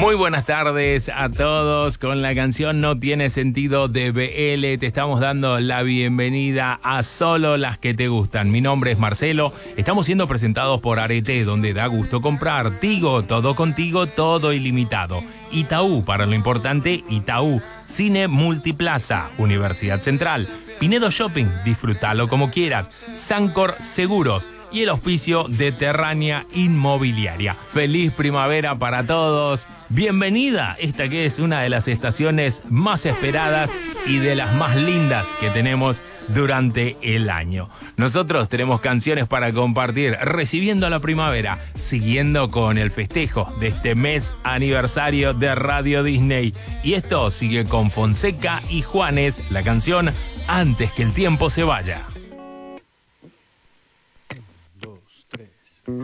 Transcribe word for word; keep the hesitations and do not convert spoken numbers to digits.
Muy buenas tardes a todos. Con la canción No Tiene Sentido de B L te estamos dando la bienvenida a Solo las que te gustan. Mi nombre es Marcelo. Estamos siendo presentados por Arete, donde da gusto comprar. Tigo, todo contigo, todo ilimitado. Itaú, para lo importante, Itaú. Cine Multiplaza, Universidad Central. Pinedo Shopping, disfrútalo como quieras. Sancor Seguros. Y el auspicio de Terrania Inmobiliaria. Feliz primavera para todos. Bienvenida, esta que es una de las estaciones más esperadas y de las más lindas que tenemos durante el año. Nosotros tenemos canciones para compartir, recibiendo la primavera, siguiendo con el festejo de este mes aniversario de Radio Disney. Y esto sigue con Fonseca y Juanes, la canción Antes que el tiempo se vaya.